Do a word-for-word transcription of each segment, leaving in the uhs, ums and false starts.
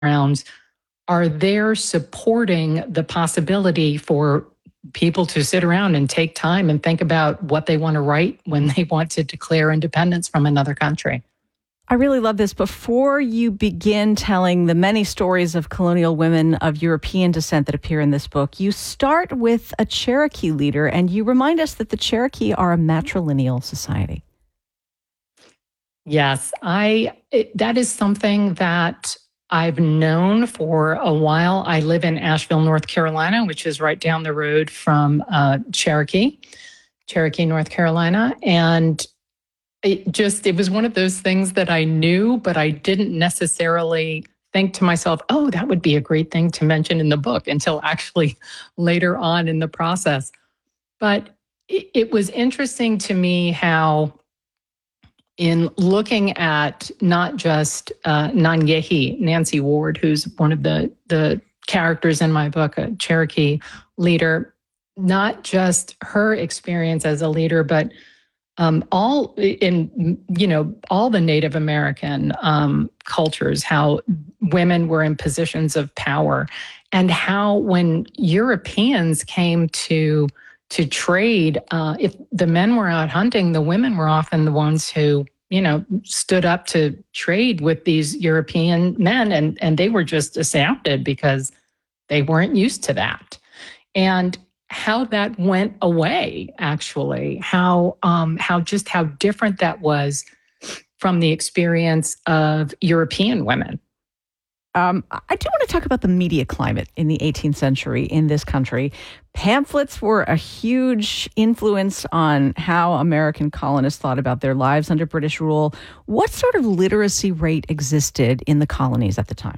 backgrounds are there supporting the possibility for people to sit around and take time and think about what they want to write when they want to declare independence from another country. I really love this. Before you begin telling the many stories of colonial women of European descent that appear in this book, you start with a Cherokee leader, and you remind us that the Cherokee are a matrilineal society. Yes, I. It, that is something that I've known for a while. I live in Asheville, North Carolina, which is right down the road from uh, Cherokee, Cherokee, North Carolina. And it just, it was one of those things that I knew, but I didn't necessarily think to myself, oh, that would be a great thing to mention in the book until actually later on in the process. But it, it was interesting to me how, in looking at not just uh, Nanyehi, Nancy Ward, who's one of the, the characters in my book, a Cherokee leader, not just her experience as a leader, but um, all in, you know, all the Native American um, cultures, how women were in positions of power, and how when Europeans came to to trade, uh, if the men were out hunting, the women were often the ones who, you know, stood up to trade with these European men, and, and they were just astounded because they weren't used to that. And how that went away, actually, how um, how just how different that was from the experience of European women. Um, I do want to talk about the media climate in the eighteenth century in this country. Pamphlets were a huge influence on how American colonists thought about their lives under British rule. What sort of literacy rate existed in the colonies at the time?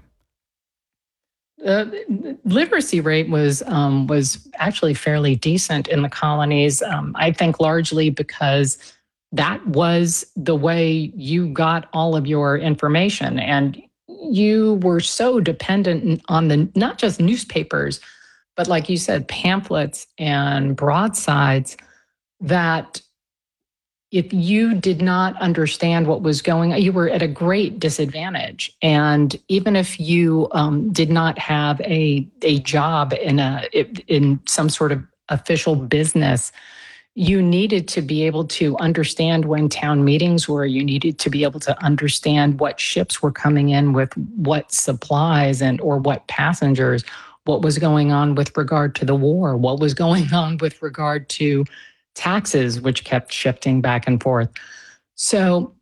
The literacy rate was um, was actually fairly decent in the colonies. Um, I think largely because that was the way you got all of your information, and you were so dependent on the not just newspapers, but like you said, pamphlets and broadsides, that if you did not understand what was going on, you were at a great disadvantage. And even if you um, did not have a a job in a in some sort of official business, you needed to be able to understand when town meetings were. You needed to be able to understand what ships were coming in with what supplies and or what passengers, what was going on with regard to the war, what was going on with regard to taxes, which kept shifting back and forth. So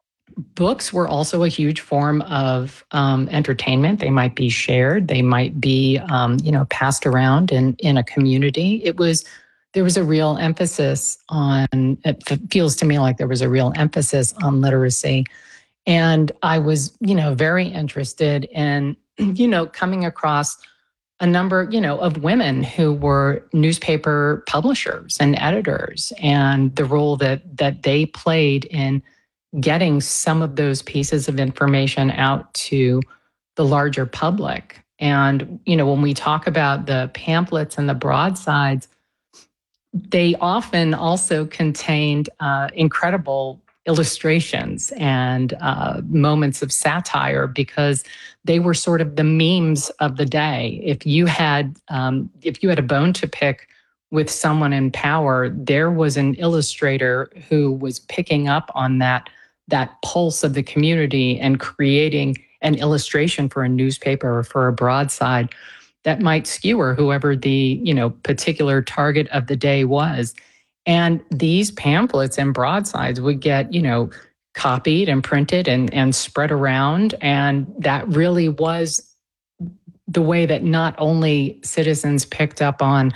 books were also a huge form of um, entertainment. They might be shared. They might be, um, you know, passed around in, in a community. It was There was a real emphasis on, it feels to me like there was a real emphasis on literacy. And I was, you know, very interested in, you know, coming across a number, you know, of women who were newspaper publishers and editors, and the role that that they played in getting some of those pieces of information out to the larger public. And, you know, when we talk about the pamphlets and the broadsides, they often also contained uh, incredible illustrations and uh, moments of satire, because they were sort of the memes of the day. If you had um, if you had a bone to pick with someone in power, there was an illustrator who was picking up on that that pulse of the community and creating an illustration for a newspaper or for a broadside that might skewer whoever the, you know, particular target of the day was. And these pamphlets and broadsides would get, you know, copied and printed and, and spread around. And that really was the way that not only citizens picked up on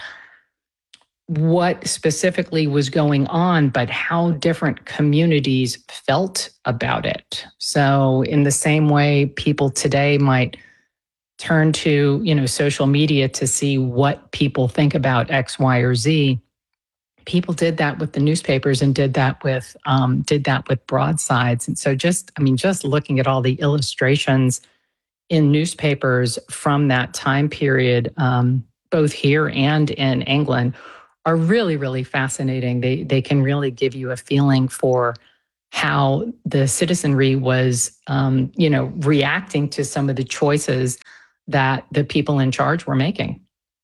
what specifically was going on, but how different communities felt about it. So in the same way people today might turn to, you know, social media to see what people think about X, Y, or Z, people did that with the newspapers and did that with um, did that with broadsides. And so just, I mean, just looking at all the illustrations in newspapers from that time period, um, both here and in England, are really, really fascinating. They they can really give you a feeling for how the citizenry was, um, you know, reacting to some of the choices that the people in charge were making.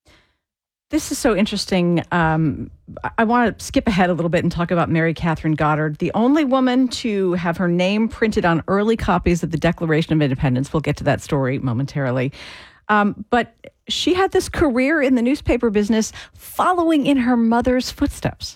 This is so interesting. Um, I want to skip ahead a little bit and talk about Mary Catherine Goddard, the only woman to have her name printed on early copies of the Declaration of Independence. We'll get to that story momentarily. Um, but she had this career in the newspaper business following in her mother's footsteps.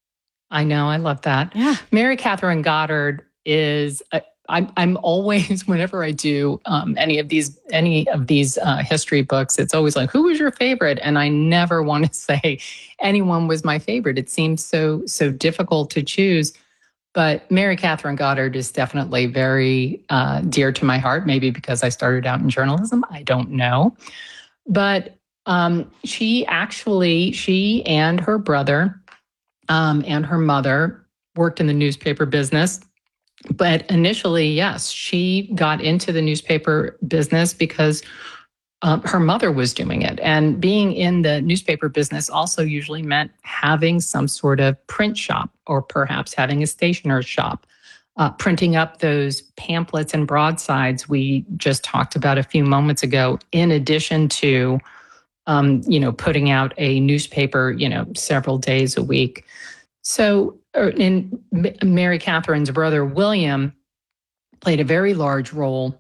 I know. I love that. Yeah. Mary Catherine Goddard is, a, I'm, I'm always, whenever I do um, any of these, any of these uh, history books, it's always like, who was your favorite? And I never want to say anyone was my favorite. It seems so, so difficult to choose. But Mary Catherine Goddard is definitely very uh, dear to my heart, maybe because I started out in journalism. I don't know. But um, she actually, she and her brother um, and her mother worked in the newspaper business. But initially, yes, she got into the newspaper business because um, her mother was doing it. And being in the newspaper business also usually meant having some sort of print shop, or perhaps having a stationer's shop, uh, printing up those pamphlets and broadsides we just talked about a few moments ago, in addition to, um, you know, putting out a newspaper, you know, several days a week. So in Mary Catherine's brother, William, played a very large role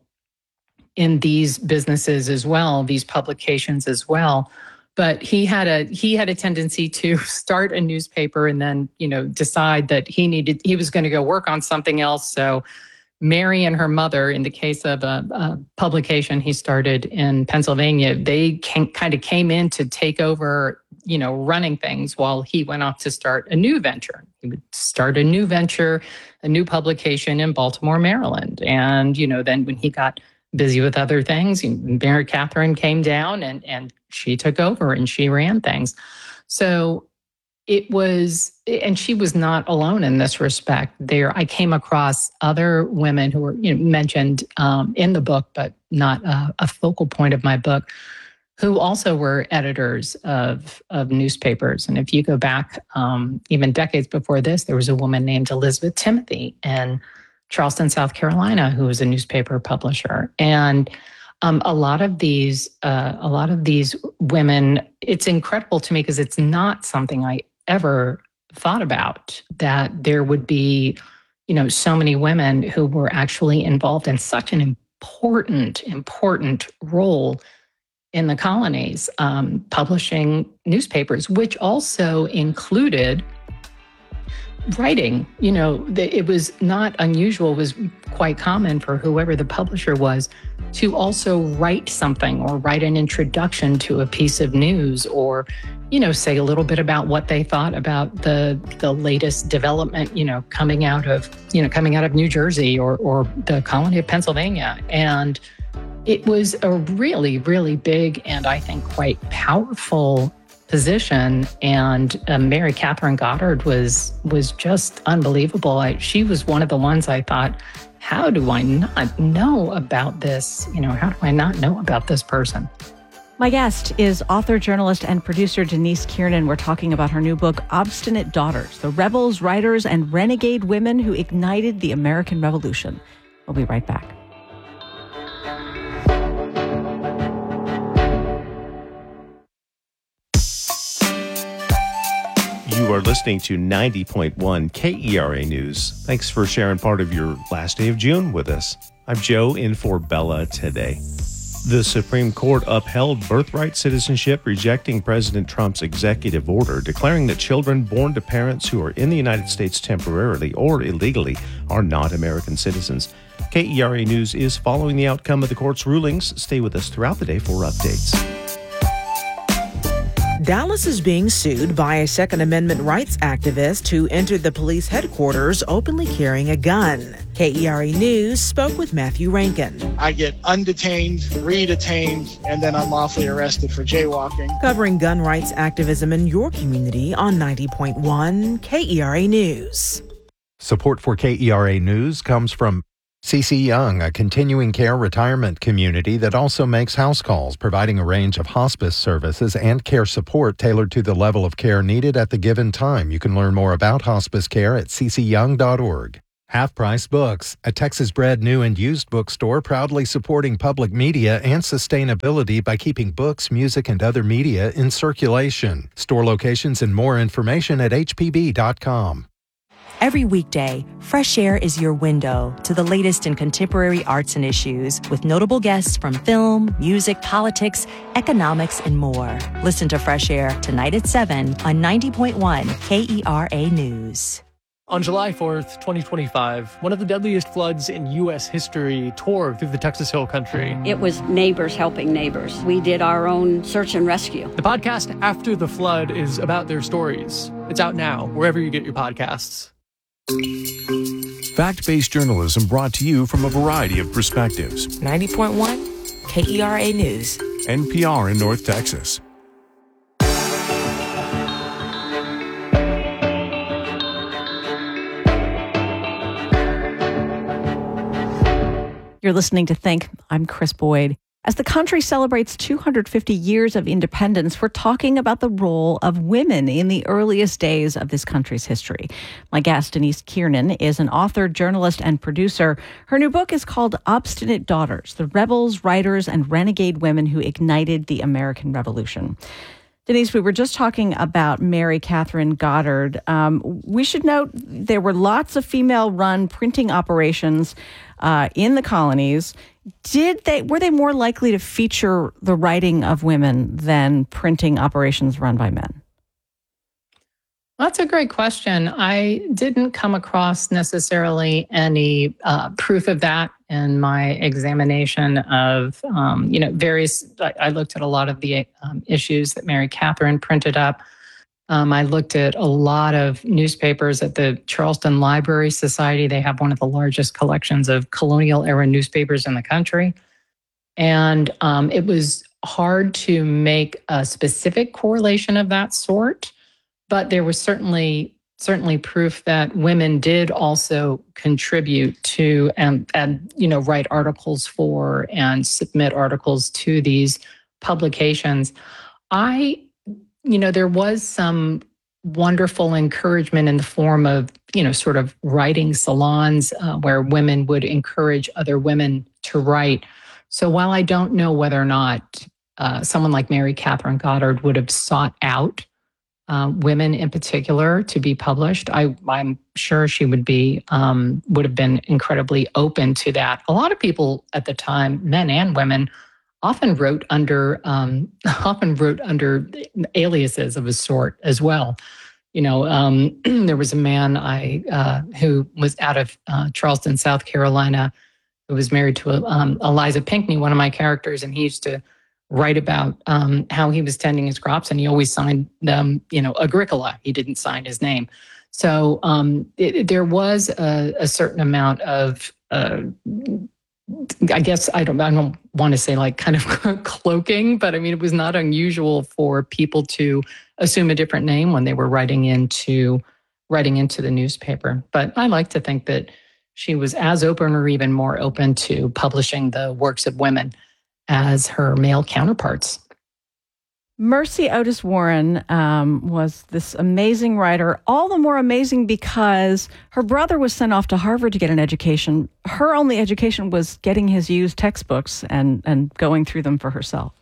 in these businesses as well, these publications as well. But he had a he had a tendency to start a newspaper and then, you know, decide that he needed he was going to go work on something else. So Mary and her mother, in the case of a, a publication he started in Pennsylvania, they came, kind of came in to take over, you know, running things while he went off to start a new venture. He would start a new venture, a new publication in Baltimore, Maryland. And, you know, then when he got busy with other things, Mary Catherine came down and, and she took over and she ran things. So it was, and she was not alone in this respect. There, I came across other women who were, you know, mentioned um, in the book, but not a, a focal point of my book, who also were editors of, of newspapers. And if you go back um, even decades before this, there was a woman named Elizabeth Timothy in Charleston, South Carolina, who was a newspaper publisher. And um, a lot of these, uh, a lot of these women, it's incredible to me because it's not something I ever thought about, that there would be, you know, so many women who were actually involved in such an important, important role in the colonies, um, publishing newspapers, which also included writing. You know, it was not unusual, it was quite common for whoever the publisher was to also write something or write an introduction to a piece of news, or, you know, say a little bit about what they thought about the the latest development, you know, coming out of, you know, coming out of New Jersey or or the colony of Pennsylvania. And it was a really, really big and I think quite powerful position. And uh, Mary Catherine Goddard was was just unbelievable. I, she was one of the ones I thought, how do I not know about this? You know, how do I not know about this person? My guest is author, journalist, and producer Denise Kiernan. We're talking about her new book, Obstinate Daughters, the rebels, writers, and renegade women who ignited the American Revolution. We'll be right back. You are listening to ninety point one K E R A News. Thanks for sharing part of your last day of June with us. I'm Joe, in for Bella today. The Supreme Court upheld birthright citizenship, rejecting President Trump's executive order declaring that children born to parents who are in the United States temporarily or illegally are not American citizens. K E R A News is following the outcome of the court's rulings. Stay with us throughout the day for updates. Dallas is being sued by a Second Amendment rights activist who entered the police headquarters openly carrying a gun. K E R A News spoke with Matthew Rankin. I get undetained, re-detained, and then unlawfully arrested for jaywalking. Covering gun rights activism in your community on ninety point one K E R A News. Support for K E R A News comes from C C Young, a continuing care retirement community that also makes house calls, providing a range of hospice services and care support tailored to the level of care needed at the given time. You can learn more about hospice care at c c young dot org. Half Price Books, a Texas-bred new and used bookstore proudly supporting public media and sustainability by keeping books, music, and other media in circulation. Store locations and more information at h p b dot com. Every weekday, Fresh Air is your window to the latest in contemporary arts and issues with notable guests from film, music, politics, economics, and more. Listen to Fresh Air tonight at seven on ninety point one K E R A News. On July fourth, twenty twenty-five, one of the deadliest floods in U S history tore through the Texas Hill Country. It was neighbors helping neighbors. We did our own search and rescue. The podcast After the Flood is about their stories. It's out now, wherever you get your podcasts. Fact-based journalism brought to you from a variety of perspectives. ninety point one K E R A News. N P R in North Texas. You're listening to Think. I'm Chris Boyd. As the country celebrates two hundred fifty years of independence, we're talking about the role of women in the earliest days of this country's history. My guest, Denise Kiernan, is an author, journalist, and producer. Her new book is called Obstinate Daughters: The Rebels, Writers, and Renegade Women Who Ignited the American Revolution. Denise, we were just talking about Mary Catherine Goddard. Um, we should note there were lots of female-run printing operations uh, in the colonies. Did they were they more likely to feature the writing of women than printing operations run by men? That's a great question. I didn't come across necessarily any uh, proof of that in my examination of, um, you know, various. I, I looked at a lot of the um, issues that Mary Catherine printed up. Um, I looked at a lot of newspapers at the Charleston Library Society. They have one of the largest collections of colonial era newspapers in the country. And um, it was hard to make a specific correlation of that sort. But there was certainly certainly proof that women did also contribute to and, and you know write articles for and submit articles to these publications. I, you know, there was some wonderful encouragement in the form of, you know, sort of writing salons uh, where women would encourage other women to write. So while I don't know whether or not uh, someone like Mary Catherine Goddard would have sought out Uh, women in particular to be published, I, I'm sure she would be um, would have been incredibly open to that. A lot of people at the time, men and women, often wrote under um, often wrote under aliases of a sort as well. You know, um, there was a man I uh, who was out of uh, Charleston, South Carolina, who was married to um, Eliza Pinckney, one of my characters, and he used to write about um, how he was tending his crops, and he always signed them, you know, Agricola. He didn't sign his name. So um, it, there was a, a certain amount of, uh, I guess, I don't, I don't want to say like kind of cloaking, but I mean, it was not unusual for people to assume a different name when they were writing into writing into the newspaper. But I like to think that she was as open or even more open to publishing the works of women as her male counterparts. Mercy Otis Warren um, was this amazing writer, all the more amazing because her brother was sent off to Harvard to get an education. Her only education was getting his used textbooks and, and going through them for herself.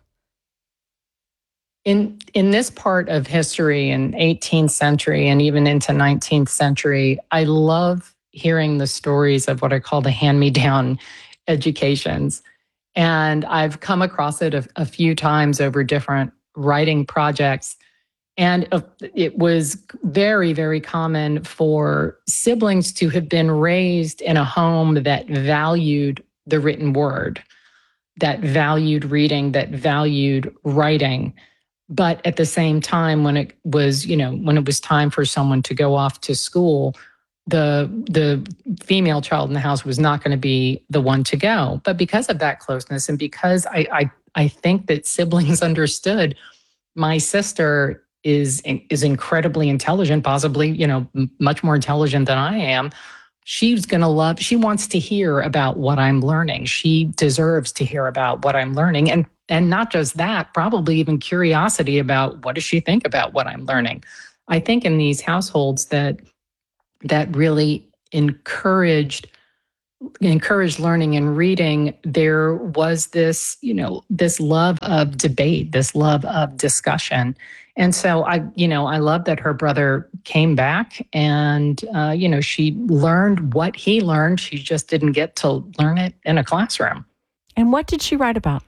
In in this part of history, in eighteenth century and even into nineteenth century, I love hearing the stories of what I call the hand-me-down educations. And I've come across it a, a few times over different writing projects. And it was very, very common for siblings to have been raised in a home that valued the written word, that valued reading, that valued writing. But at the same time, when it was, you know, when it was time for someone to go off to school, the the female child in the house was not going to be the one to go. But because of that closeness, and because I I, I think that siblings understood, my sister is is incredibly intelligent, possibly, you know, much more intelligent than I am. She's going to love, she wants to hear about what I'm learning. She deserves to hear about what I'm learning. And and not just that, probably even curiosity about what does she think about what I'm learning. I think in these households that that really encouraged encouraged learning and reading, there was this, you know, this love of debate, this love of discussion. And so I, you know, I love that her brother came back and, uh, you know, she learned what he learned. She just didn't get to learn it in a classroom. And what did she write about?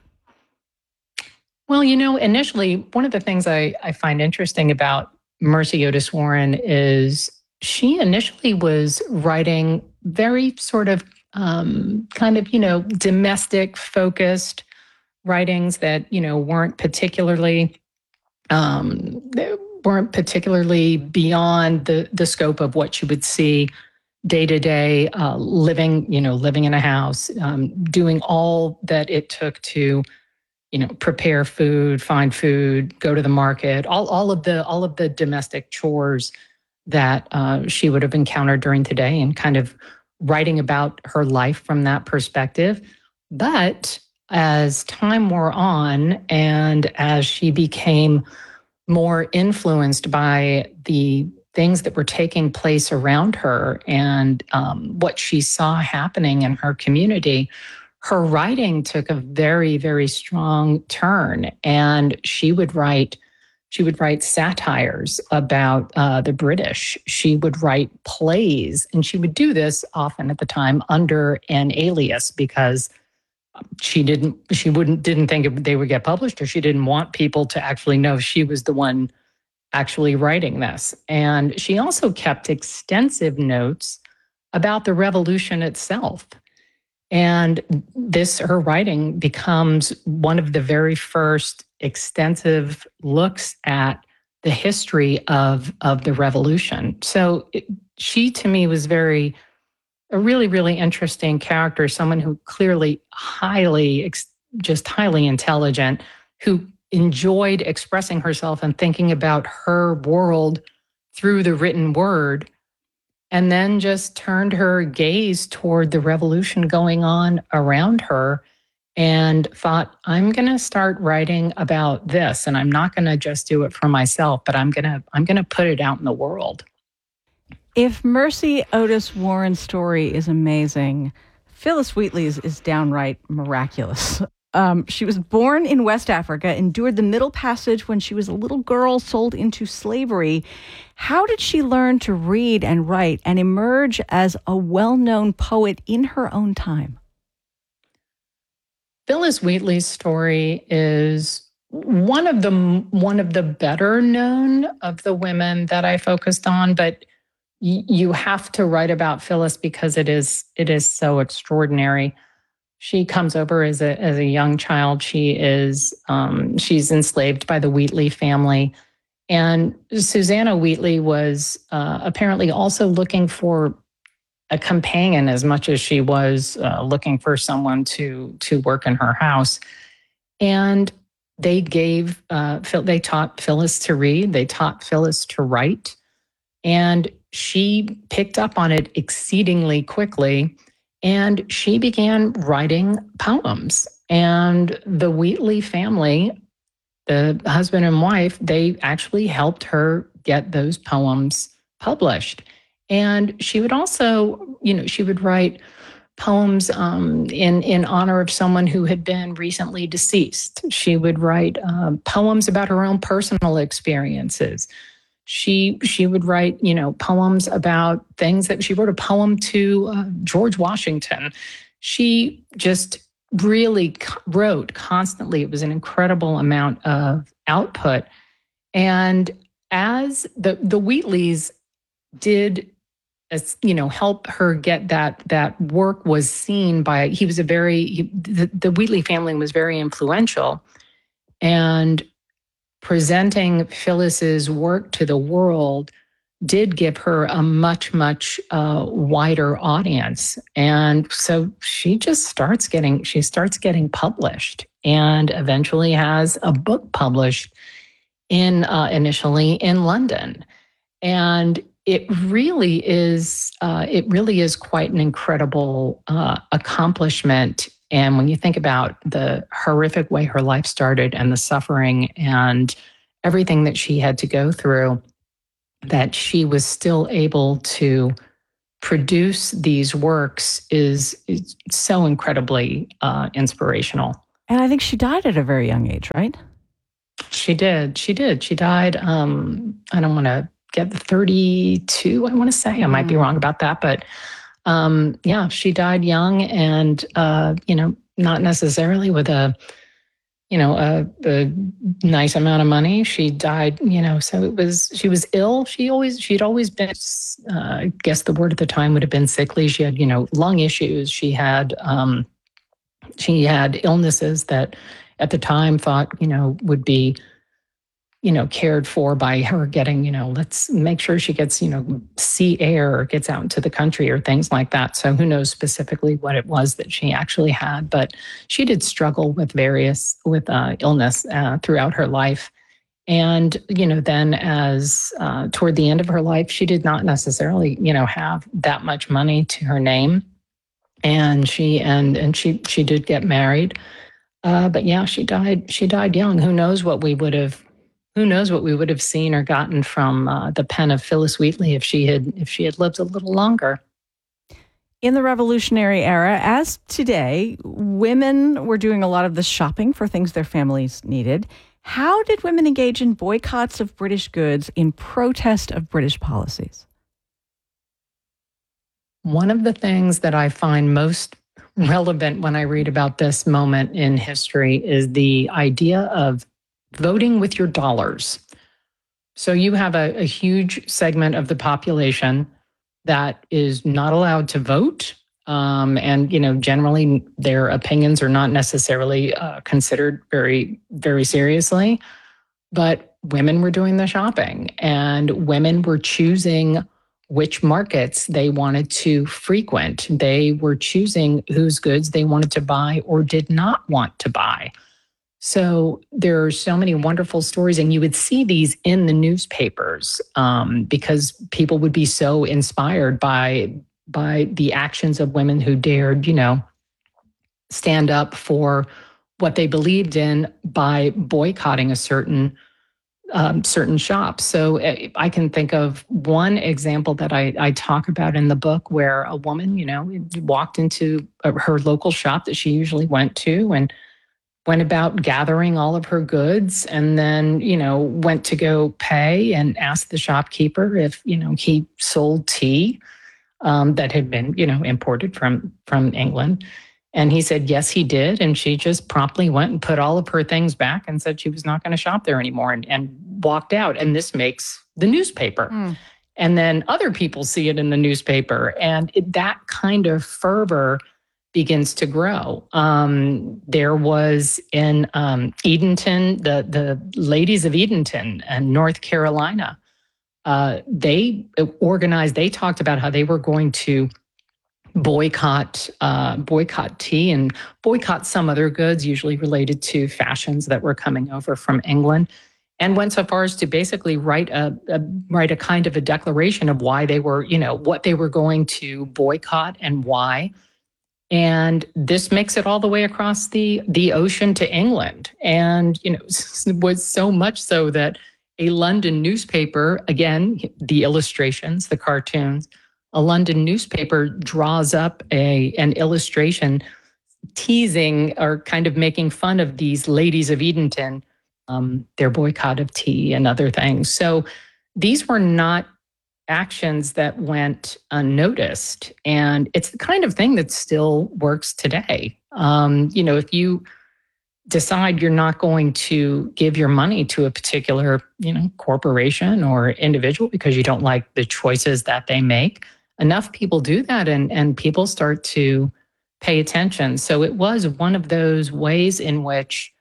Well, you know, initially, one of the things I, I find interesting about Mercy Otis Warren is she initially was writing very sort of um, kind of, you know, domestic focused writings that, you know, weren't particularly um, weren't particularly beyond the, the scope of what you would see day to day, uh, living, you know, living in a house, um, doing all that it took to, you know, prepare food, find food, go to the market, all, all of the, all of the domestic chores that uh, she would have encountered during the day, and kind of writing about her life from that perspective. But as time wore on and as she became more influenced by the things that were taking place around her and um, what she saw happening in her community, her writing took a very, very strong turn. And she would write, she would write satires about uh, the British. She would write plays, and she would do this often at the time under an alias because she didn't, she wouldn't, didn't think they would get published, or she didn't want people to actually know she was the one actually writing this. And she also kept extensive notes about the revolution itself. And this, her writing becomes one of the very first extensive looks at the history of, of the revolution. So it, she, to me, was very, a really, really interesting character, someone who clearly highly, just highly intelligent, who enjoyed expressing herself and thinking about her world through the written word, and then just turned her gaze toward the revolution going on around her and thought, I'm going to start writing about this, and I'm not going to just do it for myself, but I'm going to I'm going to put it out in the world. If Mercy Otis Warren's story is amazing, Phillis Wheatley's is downright miraculous. Um, she was born in West Africa, endured the Middle Passage when she was a little girl sold into slavery. How did she learn to read and write and emerge as a well-known poet in her own time? Phillis Wheatley's story is one of the one of the better known of the women that I focused on, but y- you have to write about Phillis because it is it is so extraordinary. She comes over as a as a young child. She is um, she's enslaved by the Wheatley family, and Susanna Wheatley was uh, apparently also looking for a companion as much as she was uh, looking for someone to to work in her house. And they gave uh, they taught Phillis to read. They taught Phillis to write, and she picked up on it exceedingly quickly. And she began writing poems. And the Wheatley family, the husband and wife, they actually helped her get those poems published. And she would also, you know, she would write poems um, in, in honor of someone who had been recently deceased. She would write um, poems about her own personal experiences. She she would write, you know, poems about things that she wrote a poem to uh, George Washington. She just really wrote constantly. It was an incredible amount of output. And as the the Wheatleys did, as, you know, help her get that that work was seen by. He was a very he, the, the Wheatley family was very influential, and presenting Phillis's work to the world did give her a much, much uh, wider audience. And so she just starts getting, she starts getting published, and eventually has a book published in uh, initially in London. And it really is, uh, it really is quite an incredible uh, accomplishment. And when you think about the horrific way her life started and the suffering and everything that she had to go through, that she was still able to produce these works is, is so incredibly uh, inspirational. And I think she died at a very young age, right? She did. She did. She died, um, I don't want to get thirty-two, I want to say. I might be wrong about that. But um, yeah, she died young and, uh, you know, not necessarily with a, you know, a, a nice amount of money. She died, you know, so it was, she was ill. She always, she'd always been, uh, I guess the word at the time would have been sickly. She had, you know, lung issues. She had, um, she had illnesses that at the time thought, you know, would be, you know, cared for by her getting, you know, let's make sure she gets, you know, sea air or gets out into the country or things like that. So who knows specifically what it was that she actually had, but she did struggle with various, with uh, illness uh, throughout her life. And, you know, then as uh, toward the end of her life, she did not necessarily, you know, have that much money to her name. And she, and, and she, she did get married. Uh, but yeah, she died, she died young. Who knows what we would have, Who knows what we would have seen or gotten from uh, the pen of Phyllis Wheatley if she had if she had lived a little longer. In the Revolutionary era, as today, women were doing a lot of the shopping for things their families needed. How did women engage in boycotts of British goods in protest of British policies? One of the things that I find most relevant when I read about this moment in history is the idea of voting with your dollars. So you have a, a huge segment of the population that is not allowed to vote. Um, and, you know, generally their opinions are not necessarily uh, considered very, very seriously. But women were doing the shopping and women were choosing which markets they wanted to frequent. They were choosing whose goods they wanted to buy or did not want to buy. So there are so many wonderful stories, and you would see these in the newspapers um, because people would be so inspired by by the actions of women who dared, you know, stand up for what they believed in by boycotting a certain um, certain shop. So I can think of one example that I, I talk about in the book where a woman, you know, walked into her local shop that she usually went to and went about gathering all of her goods and then, you know, went to go pay and asked the shopkeeper if, you know, he sold tea um, that had been, you know, imported from, from England. And he said, yes, he did. And she just promptly went and put all of her things back and said she was not going to shop there anymore and, and walked out. And this makes the newspaper. Mm. And then other people see it in the newspaper. And it, that kind of fervor begins to grow. Um, there was in um, Edenton, the, the ladies of Edenton and North Carolina, uh, they organized, they talked about how they were going to boycott uh, boycott tea and boycott some other goods, usually related to fashions that were coming over from England, and went so far as to basically write a, a write a kind of a declaration of why they were, you know, what they were going to boycott and why. And this makes it all the way across the, the ocean to England. And, you know, was so much so that a London newspaper, again, the illustrations, the cartoons, a London newspaper draws up a an illustration teasing or kind of making fun of these ladies of Edenton, um, their boycott of tea and other things. So these were not actions that went unnoticed. And it's the kind of thing that still works today. Um, you know, if you decide you're not going to give your money to a particular, you know, corporation or individual because you don't like the choices that they make, enough people do that and, and people start to pay attention. So it was one of those ways in which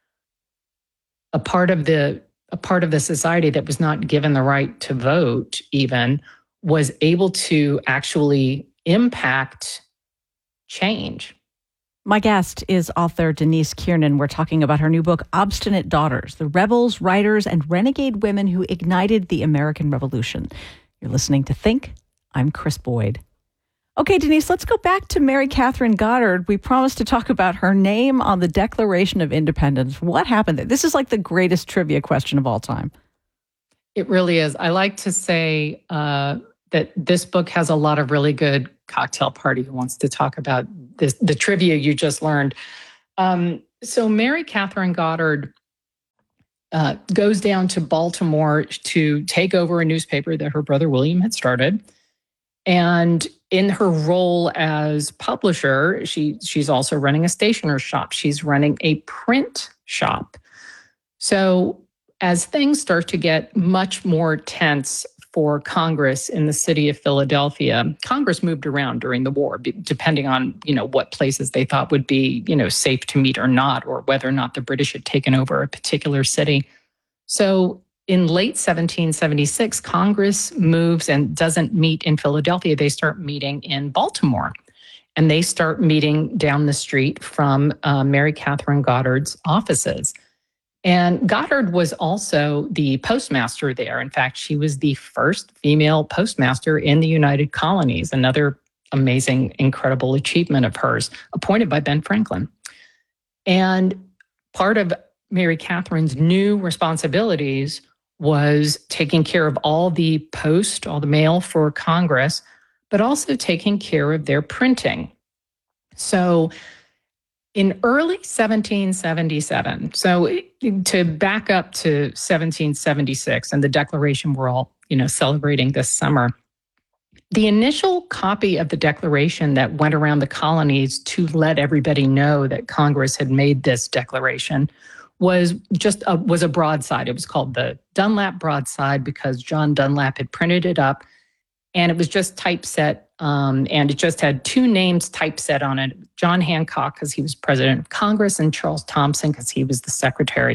a part of the a part of the society that was not given the right to vote even was able to actually impact change. My guest is author Denise Kiernan. We're talking about her new book, Obstinate Daughters, the rebels, writers, and renegade women who ignited the American Revolution. You're listening to Think. I'm Chris Boyd. Okay, Denise, let's go back to Mary Catherine Goddard. We promised to talk about her name on the Declaration of Independence. What happened there? This is like the greatest trivia question of all time. It really is. I like to say uh, that this book has a lot of really good cocktail party who wants to talk about this, the trivia you just learned. Um, so Mary Catherine Goddard uh, goes down to Baltimore to take over a newspaper that her brother William had started. And in her role as publisher, she she's also running a stationer's shop. She's running a print shop. So as things start to get much more tense for Congress in the city of Philadelphia, Congress moved around during the war, depending on, you know, what places they thought would be, you know, safe to meet or not, or whether or not the British had taken over a particular city. So in late seventeen seventy-six, Congress moves and doesn't meet in Philadelphia. They start meeting in Baltimore, and they start meeting down the street from uh, Mary Catherine Goddard's offices. And Goddard was also the postmaster there. In fact, she was the first female postmaster in the United Colonies, another amazing, incredible achievement of hers, appointed by Ben Franklin. And part of Mary Catherine's new responsibilities was taking care of all the post, all the mail for Congress, but also taking care of their printing. So in early seventeen seventy-seven, so to back up to seventeen seventy-six and the Declaration we're all, you know, celebrating this summer, the initial copy of the Declaration that went around the colonies to let everybody know that Congress had made this declaration was just a, was a broadside. It was called the Dunlap broadside because John Dunlap had printed it up, and it was just typeset, um, and it just had two names typeset on it: John Hancock because he was president of Congress, and Charles Thompson because he was the secretary.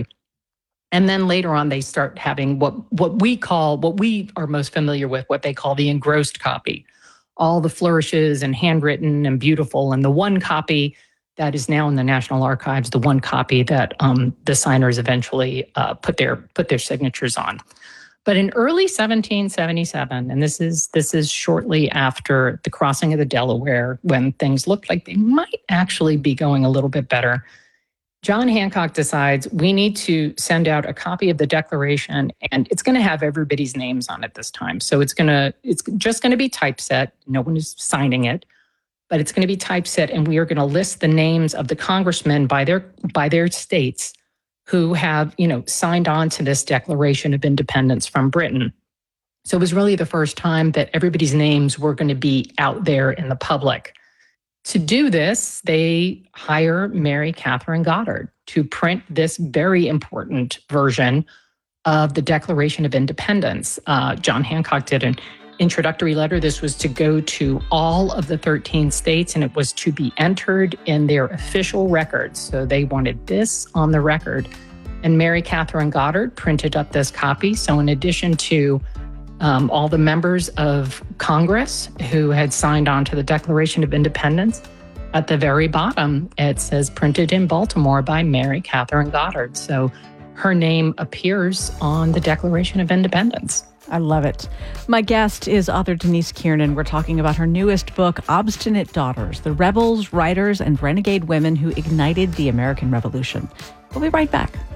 And then later on, they start having what what we call, what we are most familiar with, what they call the engrossed copy, all the flourishes and handwritten and beautiful, and the one copy that is now in the National Archives, the one copy that um, the signers eventually uh, put their put their signatures on. But in early seventeen seventy-seven, and this is this is shortly after the crossing of the Delaware, when things looked like they might actually be going a little bit better, John Hancock decides we need to send out a copy of the Declaration, and it's going to have everybody's names on it this time. So it's going to it's just going to be typeset. No one is signing it, but it's going to be typeset, and we are going to list the names of the congressmen by their by their states who have, you know, signed on to this Declaration of Independence from Britain. So it was really the first time that everybody's names were going to be out there in the public. To do this, they hire Mary Catherine Goddard to print this very important version of the Declaration of Independence. Uh, John Hancock did an introductory letter. This was to go to all of the thirteen states, and it was to be entered in their official records. So they wanted this on the record. And Mary Catherine Goddard printed up this copy. So in addition to um, all the members of Congress who had signed on to the Declaration of Independence, at the very bottom, it says printed in Baltimore by Mary Catherine Goddard. So her name appears on the Declaration of Independence. I love it. My guest is author Denise Kiernan. We're talking about her newest book, Obstinate Daughters, the rebels, writers, and renegade women who ignited the American Revolution. We'll be right back.